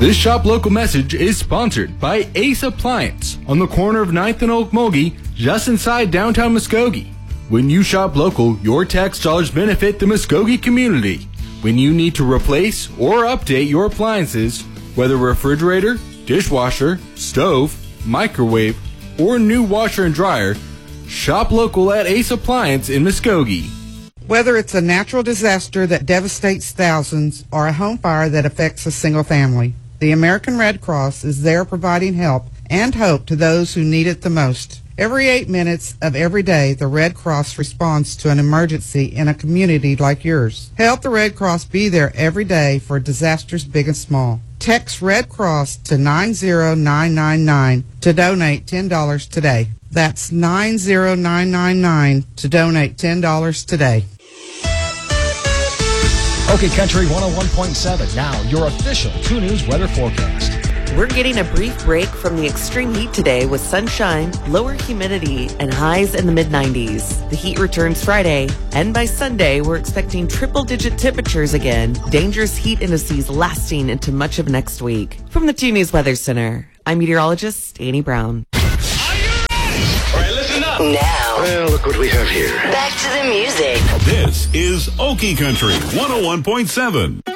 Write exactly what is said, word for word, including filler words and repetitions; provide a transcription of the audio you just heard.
This Shop Local message is sponsored by Ace Appliance on the corner of ninth and Okmulgee, just inside downtown Muskogee. When you shop local, your tax dollars benefit the Muskogee community. When you need to replace or update your appliances, whether refrigerator, dishwasher, stove, microwave, or new washer and dryer, shop local at Ace Appliance in Muskogee. Whether it's a natural disaster that devastates thousands or a home fire that affects a single family, the American Red Cross is there providing help and hope to those who need it the most. Every eight minutes of every day, the Red Cross responds to an emergency in a community like yours. Help the Red Cross be there every day for disasters big and small. Text Red Cross to nine zero nine nine nine to donate ten dollars today. That's nine zero nine nine nine to donate ten dollars today. Okay, Country one oh one point seven. Now, your official two News weather forecast. We're getting a brief break from the extreme heat today with sunshine, lower humidity, and highs in the mid nineties. The heat returns Friday, and by Sunday, we're expecting triple-digit temperatures again. Dangerous heat indices lasting into much of next week. From the two News Weather Center, I'm meteorologist Annie Brown. Are you ready? All right, listen up. Now, well, look what we have here. Back to the music. This is Okie Country one oh one point seven.